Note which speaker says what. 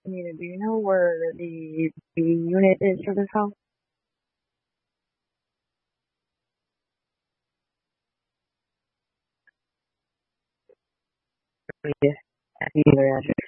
Speaker 1: Amina, do you know where the B unit is for this house? Yeah, either address.